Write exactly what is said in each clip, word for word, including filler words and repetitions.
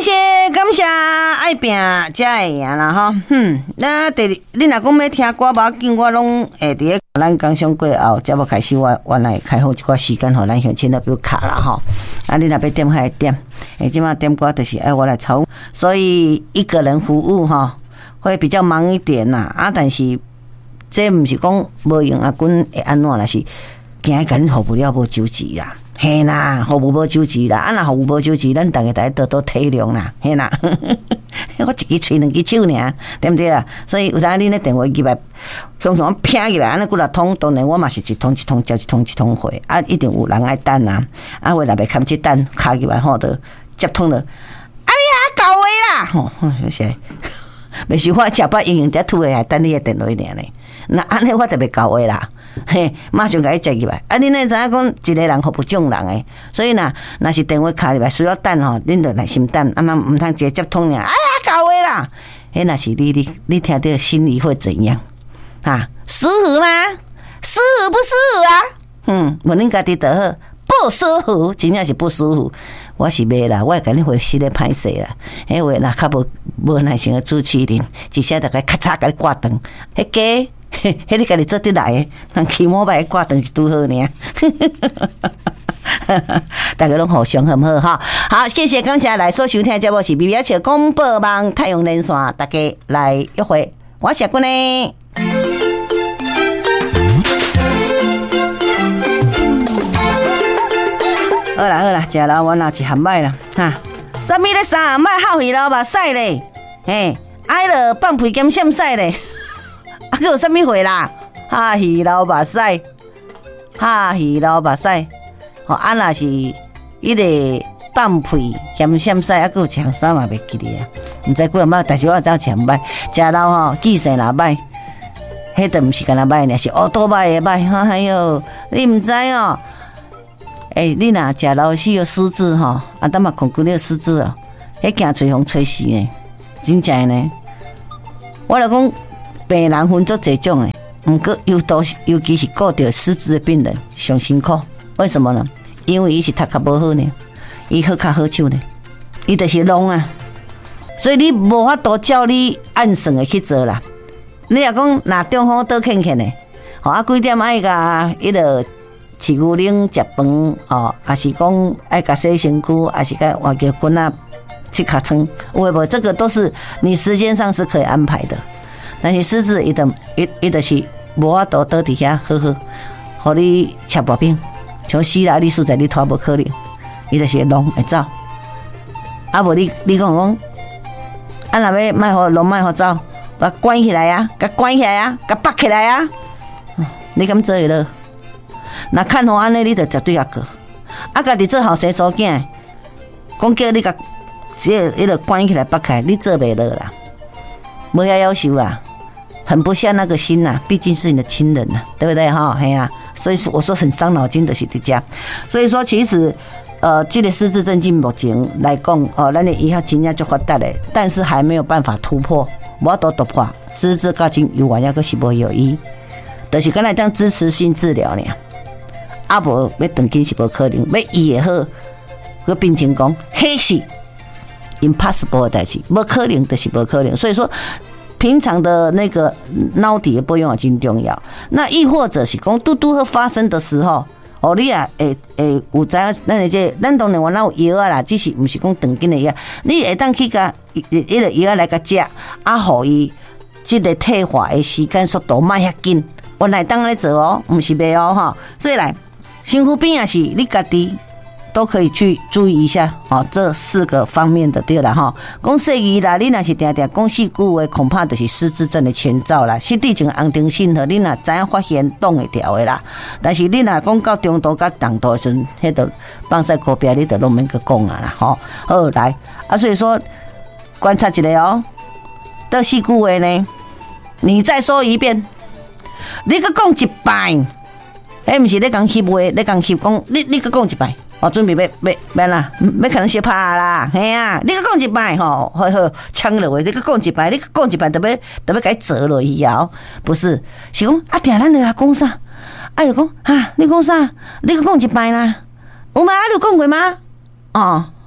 谢感谢，爱拼才会赢啦吼。嗯，那第二，你若讲要听歌，无要紧，我拢会伫个咱工商过后，才要开始我我来开放一寡时间，互咱乡亲的比如卡啦吼。啊，你若要点还点，诶，即马点歌就是爱我来操，所以一个人服务吼，会比较忙一点啦。啊，但是这毋是讲无用啊，阮会安怎啦？是惊甲恁服务了无周济啦。嘿啦，服务无周济啦，啊，若服务无周济，咱大家大家多多体谅啦，嘿啦，我一支喙两支手尔，对不对啊？所以有当恁咧电话入来，常常拼入来，安尼几六通，当然我嘛是一通一通接一通一通回，啊，一定有人爱等啊，啊，话若袂堪去等，卡入来吼，就接通了，哎呀，到位啦，吼，有些，袂是我食饱营营在吐的，还等你的电话尔咧，那安尼我就袂到位啦。嘿，马上甲伊接入来。啊，恁呢知影讲一个人服务众人诶，所以若若是电话卡入来需要等吼，恁就耐心等，啊嘛毋通直接接通尔。哎呀，到位啦！迄若是你你你听到心里会怎样？哈，舒服吗？舒服不舒服啊？嗯，问恁家己就好，不舒服，真正是不舒服。我是袂啦，我会甲恁回信咧歹势啦。迄话若较无无耐心诶主持人，一下大概咔嚓甲你挂断，迄个。迄你家己做得来的，人起码把伊挂断是拄好尔。大家拢互相好唔好哈？好，谢谢感谢来所收听节目是 B B H 广播网太阳连线，大家来约会，我是君呢。好啦好啦，食老丸啦，一项歹啦哈。啥物咧啥？莫好鱼老目屎咧，嘿，爱了放屁兼闪屎咧。啊，佮有啥物货啦？哈鱼老目屎，哈鱼老目屎，吼啊，若是迄个放屁嫌闪屎，啊，佮有一项啥嘛袂记哩啊？毋知几啊摆，但是我知影嫌歹，食老吼记性若歹，迄都毋是干那歹呢，是乌多歹诶歹。哎哟，你毋知哦？诶、欸，你若食老是有失智吼，啊，等嘛困几日失智哦，迄惊吹风吹死呢，真正呢。我来讲。病人分做这种诶，毋过尤多尤其是顾着失智的病人上辛苦。为什么呢？因为伊是读较无好呢，伊好较好手呢，伊就是聋啊。所以你无法度照你按算的去做啦。你若讲若中风倒欠欠的，吼啊几点爱甲迄个饲牛奶食饭哦，还是讲爱甲洗身躯，还是甲换叫棍啊去尻川，有诶无？这个都是你时间上是可以安排的。但是狮子伊就伊伊就是无法度倒伫遐好好，互你吃薄饼，像死啦！你实在你拖无可能，伊就是聋会走。啊无你你讲讲，啊若要卖互聋卖互走，把关起来啊，甲关起来啊，甲绑起来啊，你敢做会落？若看好安尼，你就绝对也过。啊，家己做后生囝，讲叫你甲即个迄个关起来绑起来，你做袂落啦，无遐要求啊。很不下那个心呐、啊，毕竟是你的亲人呐、啊，对不对哈？嘿呀、啊，所以说我说很伤脑筋的是伫遮。所以说其实，呃，这个失智症目前来讲，哦，咱的医学真正足发达的，但是还没有办法突破，无法度突破。失智到今有完，抑个是无有医，就是敢若当支持性治疗呢，啊无要长期是无可能，要医也好，个病情讲，迄是 impossible 的代志，无可能就是无可能。所以说。平常的那个脑底的保养也真重要。那亦或者是讲拄拄好发生的时候，哦，你啊会会有知影，咱的这咱当然我那有药啊啦，只是毋是讲长期的药，你会当去甲迄个药来甲食，啊，互伊即个退化的时间速度慢遐紧，我来当咧做哦，毋是袂哦哈。所以来，身躯边也是你家己。都可以去注意一下哦，这四个方面的对啦哈。讲细语啦，你若是定定讲细句话，恐怕就是失智症的前兆啦。失智症安定性和你若知影发现挡会掉的啦。但是你若讲到中度甲重度的时阵，迄个放晒口边，你就拢免去讲啊啦吼。好来啊，所以说观察一下哦，这四句话呢，你再说一遍，你去讲一摆，迄毋是你讲翕话，你讲翕讲，你你去讲一摆。哦，准备要要要啦，要可能先拍啦，嘿啊！你去讲一摆吼，好好呛落去，你去讲一摆，你去讲一摆，特别特别该折落去啊！不是，是讲啊，定咱就啊讲啥？啊就讲啊，你讲啥？你去讲一摆啦，有吗？啊，你讲过吗？哦，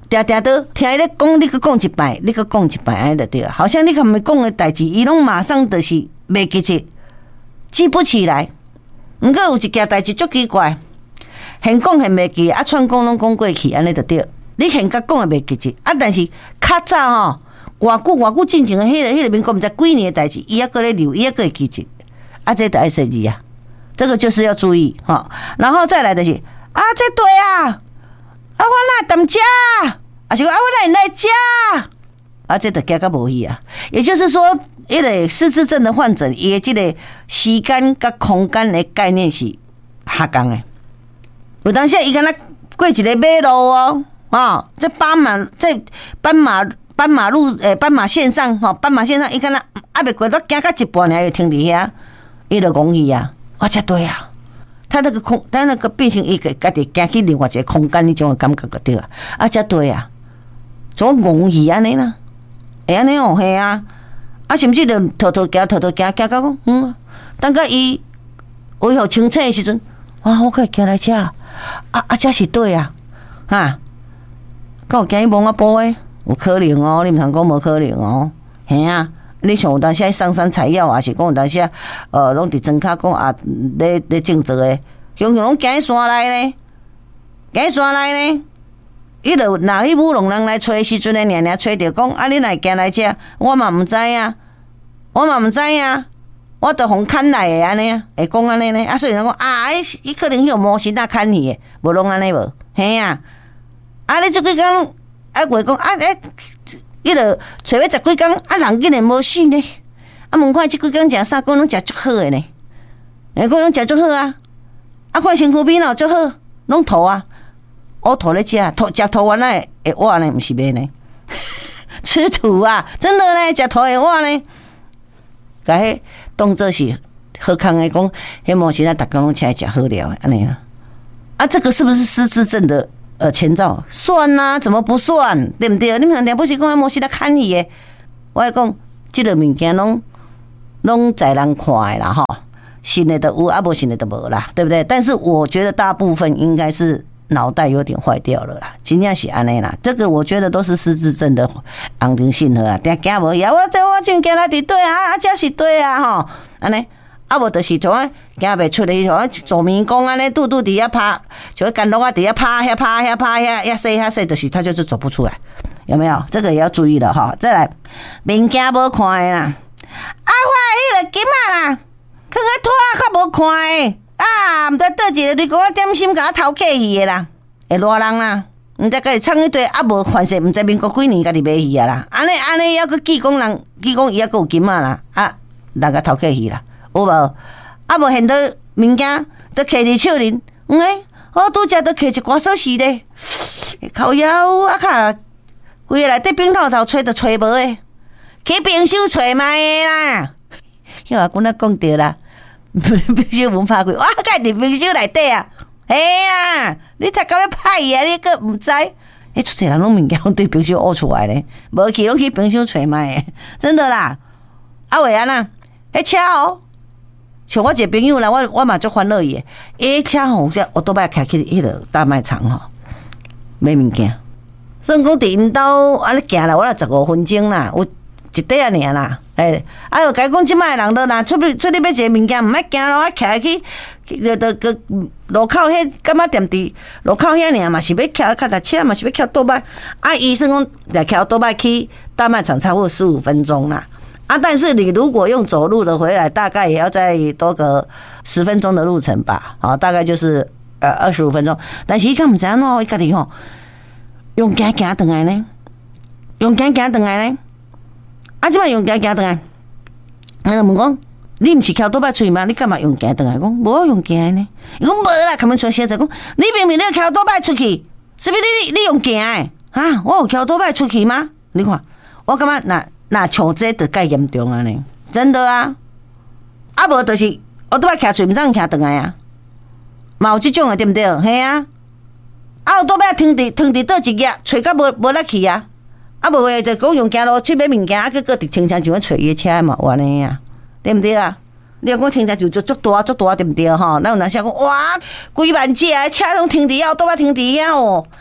定定都听伊咧讲，你搁讲一摆，你搁讲一摆，安尼就对了。好像你甲伊讲的代志，伊拢马上就是袂记起，记不起来。毋过有一件代志足奇怪，现讲现袂记，啊，串讲拢讲过去，安尼就对。你现甲讲的袂记起，啊，但是较早吼，偌久偌久进前的迄个迄个民国毋知几年的代志，伊还搁咧留，伊还搁会记起，啊，这就爱设计啊，这个就是要注意哈。然后再来的是啊，这对啊。啊，我哪当家？啊，是讲啊，我哪来家？啊，这就惊到无去啊。也就是说，迄个失智症的患者，伊的这个时间甲空间的概念是下降的。有当时伊敢若过一个马路哦，啊，在斑马在斑马斑马路诶斑马线上吼，斑马线上伊敢若还袂过，都行到一半尔，就停伫遐，伊就讲去啊，我才对啊。他那个空，他那个变成一个家己行去另外一个空间，那种感觉就对啊。啊，才对啊，做戆去安尼啦，会安尼哦，嘿啊，啊，甚至就偷偷行，偷偷行，行到讲，嗯，等到伊恢复清醒的时阵，啊，我可以行来遮，啊啊，这是对啊，哈，敢有惊伊摸啊补诶？有可能哦，你毋通讲无可能哦，嘿啊。你像有当时上山采药，也是讲有当时呃，拢伫庄骹讲啊，咧咧种植诶，常常拢行喺山内呢，行喺山内呢，伊就若迄舞龙人来找时阵呢，娘娘找着讲啊，你来行来遮，我嘛毋知影，我嘛毋知影，我着互牵来诶安尼啊，会讲安尼呢，啊，所以人讲啊，伊伊可能迄个魔神仔牵去诶，无拢安尼无，嘿啊，啊，你即几工啊，话讲啊，诶。伊就找要十几工，啊，人竟然无死呢！啊，问看即几工食啥，讲拢食足好诶呢？诶，讲拢食足好啊！啊，看身躯边咯足好，拢吐啊！我吐咧食，吐食吐完来会活呢，毋是咩呢？吃土啊！真的呢，食吐会活呢？甲迄当做是好康诶，讲迄模型啊，逐工拢请来食好料，安尼啦。啊，这个是不是失智症的？呃，前兆算呐、啊，怎么不算？对不对？你们听不是讲模式来看你的，我来讲，这个物件拢拢在人看的啦，哈，信的都有，啊，无信的都无啦，对不对？但是我觉得大部分应该是脑袋有点坏掉了啦，真正是安尼啦。这个我觉得都是失智症的安定性和啊，定行无呀，我这我正行来伫对啊，啊，这是对啊，吼，安尼。啊，无就是像啊，行袂出嚟，像啊做迷宫安尼，拄拄伫遐拍，像干落啊伫遐拍遐拍遐拍遐遐洗遐洗，就是他就是走不出来，有没有？这个也要注意了哈。再来，物件无看的啦，啊，我迄个金仔啦，放个拖较无看的，啊，毋知倒一个你讲我点心甲我偷客去的啦，会热人啦，毋知家己创一堆，啊无反正毋知民国几年家己买去啊啦，安尼安尼还佫记讲人，记讲伊还佫有金仔啦，啊，人家偷客去啦。有无？啊无现到物件都摕伫手里，嗯诶，我拄则都摕一寡锁匙咧，靠腰啊卡，规个内底冰透透吹都吹无诶，去冰箱吹卖诶啦。迄阿姑仔讲对啦，冰箱门拍开，我甲伫冰箱内底啊，嘿啦，你读到要歹啊，你佫毋知？诶，出侪人拢物件拢对冰箱挖出来咧，无去拢去冰箱吹卖诶，真的啦。啊为安那？迄车哦。像我一个朋友啦，我我嘛足欢乐伊诶，伊车吼，这我都摆开去迄个大卖场吼买物件。所以讲伫因兜安尼行啦，我啦十五分钟啦，有一块啊尔啦，诶，啊，就甲伊讲即摆人都若出出去买一个物件，毋爱行咯，啊，徛去，就就个路口迄干嘛店伫路口遐尔嘛是要徛脚踏车嘛是要徛倒摆，啊，医生讲来徛倒摆去大卖场差不多十五分钟啦。啊，但是你如果用走路的回来，大概也要再多个十分钟的路程吧，好，大概就是呃二十五分钟。但是伊敢唔知安怎，伊家己吼用行行转来呢，用行行转来呢，啊，即摆用行行转来，啊，就问讲，你唔是翘倒摆出去吗？你干嘛用行转来？讲无用行呢，伊讲无啦，他们出现在讲，你明明你翘倒摆出去，是不是你你用行诶？啊，我有翘倒摆出去吗？你看，我感觉那。那像这就介严重啊呢，真的啊，啊无就是我倒摆徛厝，毋通徛转来啊，嘛有即种诶，对毋对？嘿啊，啊有倒摆停伫停伫倒一页，找到无无力去啊，啊无诶就讲用行路去买物件，啊结果伫停车场找伊诶车嘛，有安尼啊，对毋对啊？你若讲停车场就足大足大，对毋对吼？咱有当时讲哇，几万只诶车拢停伫遐，倒摆停伫遐哦。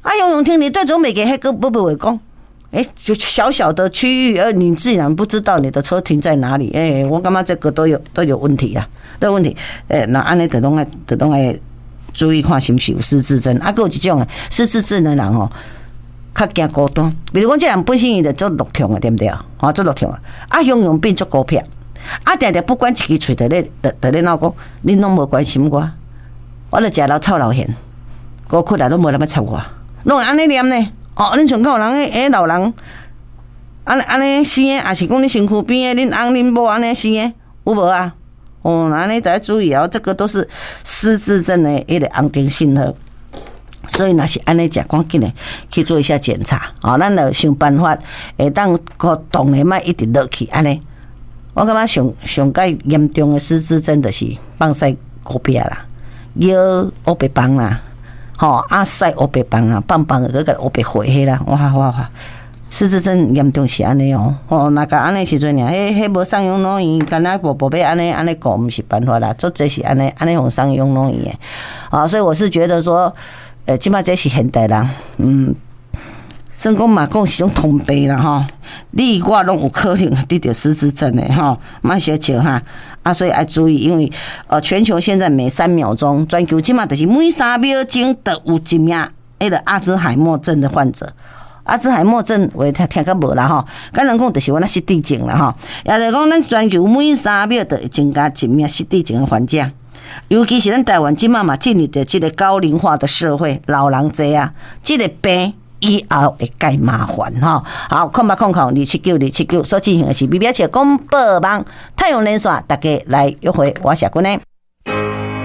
啊，游泳厅你对准每个黑哥不不会讲，哎，就小小的区域，而你自然不知道你的车停在哪里，哎，我感觉这个都有都有问题啊，都有问题。哎，那安尼就拢爱就拢爱注意看是不是有失智症，啊，还有一种诶失智症的人吼。较惊孤单，比如讲，这人本身伊就做乐痛的，对不对？吼，做乐痛啊！啊，雄雄变做孤僻，啊，定定不管一支嘴，在咧，在咧闹讲，恁拢无关心我，我咧食老臭老咸，孤苦来拢无人要插我，拢会安尼念呢？哦，恁像有人诶，诶老人，安安尼生诶，也是讲你身躯边诶，恁翁恁某安尼生诶，有无啊？哦，安尼得注意哦，这个都是失智症的一个安定信号。所以若是安尼，食赶紧的去做一下检查，哦，咱就想办法，会当个动的莫一直落去安尼。我感觉上上介严重的失智症就是放屎狗屁啦，摇乌白棒啦，吼啊屎乌白棒啦，棒棒个个乌白灰迄啦，哇哇哇！失智症严重是安尼哦，吼，那个安尼时阵尔，迄迄无送养老院，干那宝宝贝安尼安尼顾，毋是办法啦，做这是安尼安尼用送养老院诶，啊，所以我是觉得说。呃，即摆这是现代人，嗯，算讲嘛讲是种通病啦吼，你我拢有可能得到失智症的吼，莫小笑哈，啊，所以要注意，因为呃，全球现在每三秒钟，全球即摆就是每三秒钟都有一名迄个阿兹海默症的患者。阿兹海默症我听听较无啦吼，敢人讲就是我那失智症啦吼，也就是讲咱全球每三秒都会增加一名失智症的患者。尤其是咱台湾即马嘛进入着即个高龄化的社会，老人多啊，即个病以后会介麻烦吼。好，空八空空二七九二七九所进行的是 B B S 公报网太阳连线，大家来约会，我是君呢。